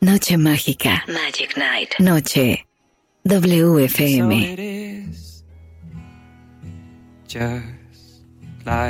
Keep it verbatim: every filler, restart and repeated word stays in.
Noche mágica. Magic Night. Noche W F M. So it is just